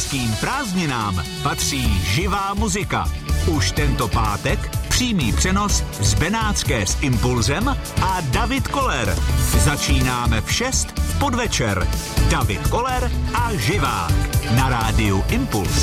Hezkým prázdninám patří živá muzika. Už tento pátek přímý přenos z Benátské s Impulzem a David Koller. Začínáme v 6 v podvečer. David Koller a Živák na rádiu Impuls.